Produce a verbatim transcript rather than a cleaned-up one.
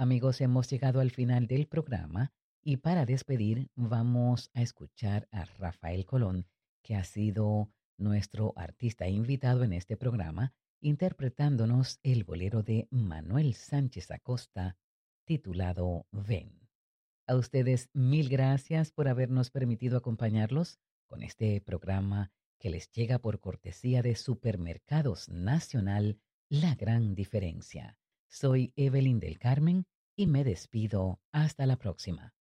Amigos, hemos llegado al final del programa y para despedir vamos a escuchar a Rafael Colón, que ha sido nuestro artista invitado en este programa, interpretándonos el bolero de Manuel Sánchez Acosta, titulado Ven. A ustedes mil gracias por habernos permitido acompañarlos con este programa que les llega por cortesía de Supermercados Nacional, La Gran Diferencia. Soy Evelyn del Carmen y me despido hasta la próxima.